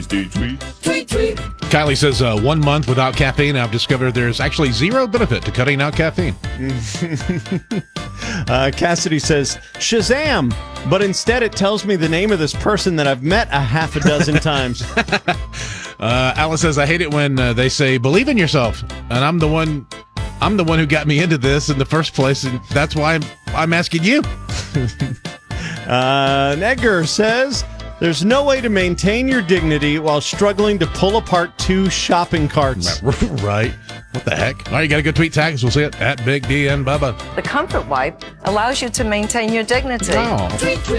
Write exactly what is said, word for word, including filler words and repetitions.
Tweet, tweet. Kylie says, uh, one month without caffeine, I've discovered there's actually zero benefit to cutting out caffeine. uh, Cassidy says, Shazam! But instead it tells me the name of this person that I've met a half a dozen times. uh, Alice says, I hate it when uh, they say, believe in yourself. And I'm the one I'm the one who got me into this in the first place, and that's why I'm, I'm asking you. uh, Edgar says, there's no way to maintain your dignity while struggling to pull apart two shopping carts. Right. What the heck? All right, you got to go tweet tags. We'll see it at Big D and Bubba. The Comfort Wipe allows you to maintain your dignity. Oh. Tweet, tweet.